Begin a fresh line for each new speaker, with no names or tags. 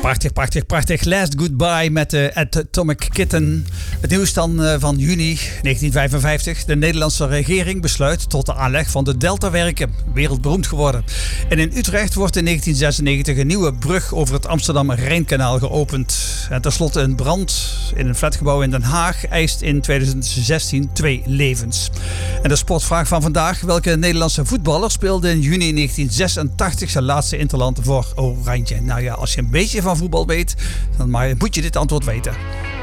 Prachtig. Last Goodbye met Atomic Kitten. Het nieuws dan van juni 1955. De Nederlandse regering besluit tot de aanleg van de Deltawerken. Wereldberoemd geworden. En in Utrecht wordt in 1996 een nieuwe brug over het Amsterdam-Rijnkanaal geopend. En tenslotte een brand in een flatgebouw in Den Haag eist in 2016 2 levens. En de sportvraag van vandaag. Welke Nederlandse voetballer speelde in juni 1986 zijn laatste interland voor Oranje? Nou ja, als je een beetje van voetbal weet, dan moet je dit antwoord weten.